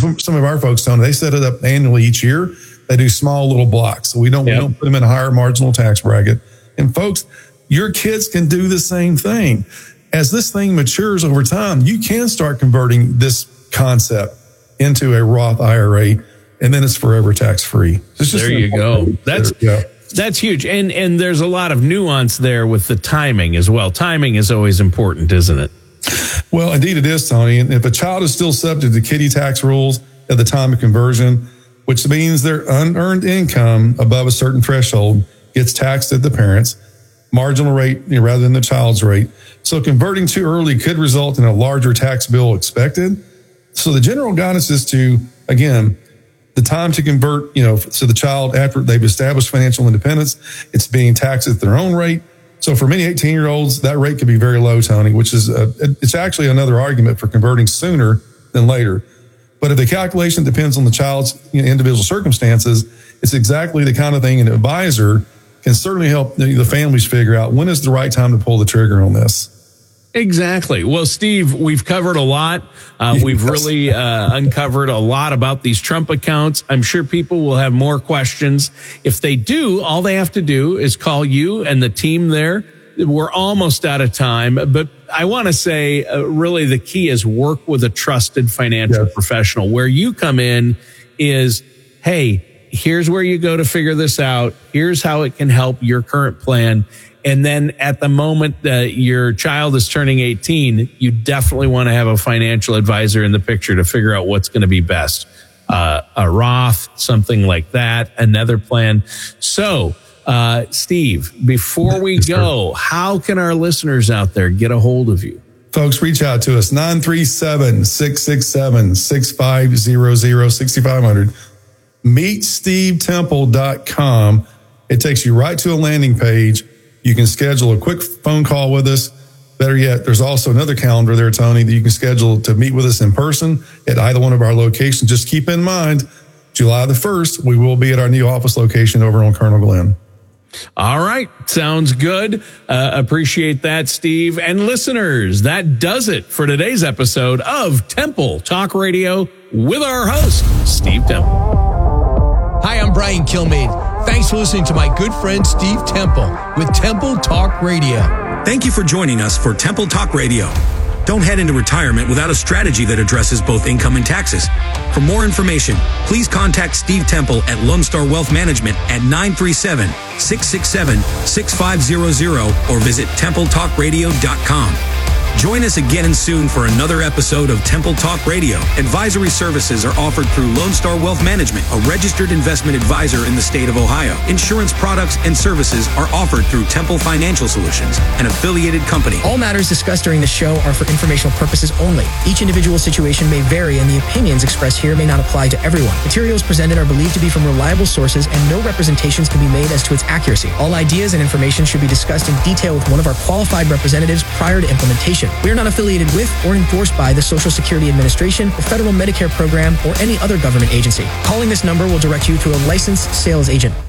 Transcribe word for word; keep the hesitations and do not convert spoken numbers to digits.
some of our folks, Tony, they set it up annually each year. They do small little blocks. So we don't, yep. we don't put them in a higher marginal tax bracket. And folks, your kids can do the same thing. As this thing matures over time, you can start converting this concept into a Roth I R A, and then it's forever tax-free. It's just there you go. That's yeah. that's huge. And and there's a lot of nuance there with the timing as well. Timing is always important, isn't it? Well, indeed it is, Tony. And if a child is still subject to kiddie tax rules at the time of conversion, which means their unearned income above a certain threshold gets taxed at the parents' marginal rate you know, rather than the child's rate. So converting too early could result in a larger tax bill expected. So the general guidance is to, again, the time to convert, you know, so the child after they've established financial independence, it's being taxed at their own rate. So for many eighteen-year-olds, that rate could be very low, Tony, which is a, it's actually another argument for converting sooner than later. But if the calculation depends on the child's you know, individual circumstances, it's exactly the kind of thing an advisor can certainly help the, the families figure out when is the right time to pull the trigger on this. Exactly. Well, Steve, we've covered a lot. Uh, we've really uh, uncovered a lot about these Trump accounts. I'm sure people will have more questions. If they do, all they have to do is call you and the team there. We're almost out of time, but I want to say uh, really the key is work with a trusted financial yes. professional. Where you come in is, hey, here's where you go to figure this out. Here's how it can help your current plan. And then at the moment that your child is turning eighteen, you definitely want to have a financial advisor in the picture to figure out what's going to be best. Uh, a Roth, something like that, another plan. So, uh, Steve, before we go, how can our listeners out there get a hold of you? Folks, reach out to us, nine three seven, six six seven, six five zero zero, six five zero zero. meet steve temple dot com. It takes you right to a landing page. You can schedule a quick phone call with us. Better yet, there's also another calendar there, Tony, that you can schedule to meet with us in person at either one of our locations. Just keep in mind, July the first, we will be at our new office location over on Colonel Glenn. All right. Sounds good. Uh, appreciate that, Steve. And listeners, that does it for today's episode of Temple Talk Radio with our host, Steve Temple. Hi, I'm Brian Kilmeade. Thanks for listening to my good friend Steve Temple with Temple Talk Radio. Thank you for joining us for Temple Talk Radio. Don't head into retirement without a strategy that addresses both income and taxes. For more information, please contact Steve Temple at Lone Star Wealth Management at nine three seven, six six seven, six five zero zero or visit temple talk radio dot com. Join us again and soon for another episode of Temple Talk Radio. Advisory services are offered through Lone Star Wealth Management, a registered investment advisor in the state of Ohio. Insurance products and services are offered through Temple Financial Solutions, an affiliated company. All matters discussed during the show are for informational purposes only. Each individual situation may vary, and the opinions expressed here may not apply to everyone. Materials presented are believed to be from reliable sources, and no representations can be made as to its accuracy. All ideas and information should be discussed in detail with one of our qualified representatives prior to implementation. We are not affiliated with or endorsed by the Social Security Administration, the Federal Medicare Program, or any other government agency. Calling this number will direct you to a licensed sales agent.